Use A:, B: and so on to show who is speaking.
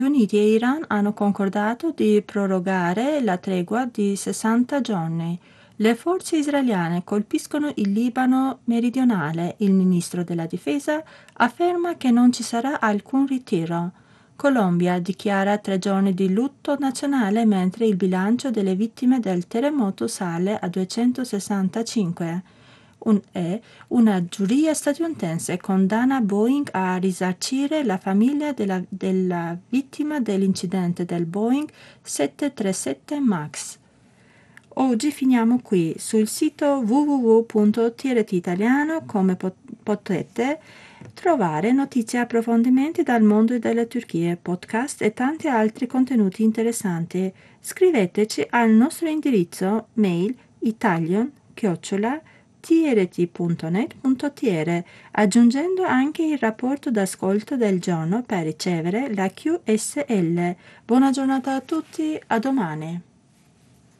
A: Uniti e Iran hanno concordato di prorogare la tregua di 60 giorni. Le forze israeliane colpiscono il Libano meridionale. Il ministro della difesa afferma che non ci sarà alcun ritiro. Colombia dichiara 3 giorni di lutto nazionale mentre il bilancio delle vittime del terremoto sale a 265. Una giuria statunitense condanna Boeing a risarcire la famiglia della vittima dell'incidente del Boeing 737 MAX. Oggi finiamo qui. Sul sito www.trt-italiano come potete trovare notizie e approfondimenti dal mondo della Turchia, podcast e tanti altri contenuti interessanti. Scriveteci al nostro indirizzo mail italian@trt.net.tr aggiungendo anche il rapporto d'ascolto del giorno per ricevere la QSL. Buona giornata a tutti, a domani.